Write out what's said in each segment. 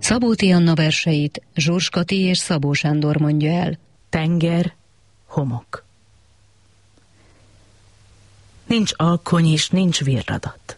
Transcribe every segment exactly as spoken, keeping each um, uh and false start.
Szabóti Anna verseit Zsors Kati és Szabó Sándor mondja el. Tenger, homok. Nincs alkony és nincs virradat.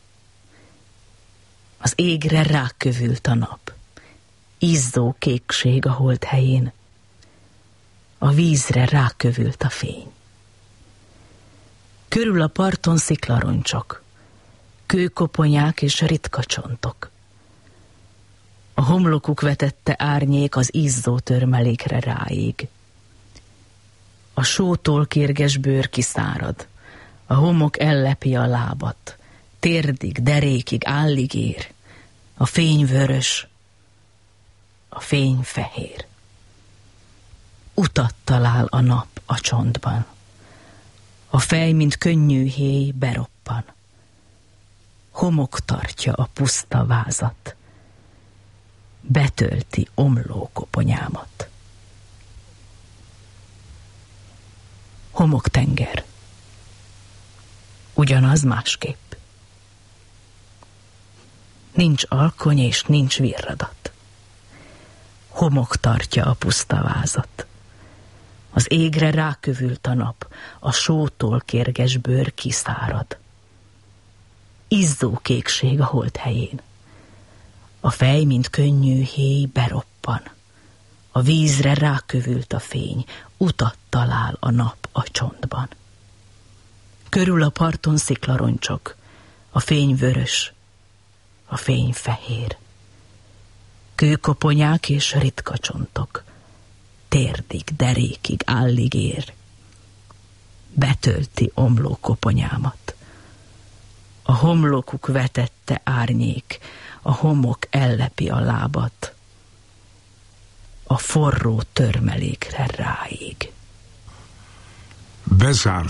Az égre rákövült a nap. Izzó kékség a hold helyén. A vízre rákövült a fény. Körül a parton sziklaroncsok, kőkoponyák és ritka csontok. A homlokuk vetette árnyék az izzó törmelékre ráég. A sótól kérges bőr kiszárad, a homok ellepi a lábat, térdig, derékig, állig ér. A fény vörös, a fény fehér. Utat talál a nap a csontban. A fej, mint könnyű héj, beroppan. Homok tartja a puszta vázat. Betölti omló koponyámat. Homoktenger. Ugyanaz másképp. Nincs alkony és nincs virradat. Homok tartja a puszta vázat. Az égre rákövült a nap, a sótól kérges bőr kiszárad. Izzó kékség a hold helyén. A fej, mint könnyű héj, beroppan. A vízre rákövült a fény, utat talál a nap a csontban. Körül a parton sziklaroncsok, a fény vörös, a fény fehér. Kőkoponyák és ritka csontok, térdig, derékig, állig ér. Betölti omló koponyámat. A homlokuk vetette árnyék, a homok ellepi a lábat. A forró törmelékre ráég. Bezár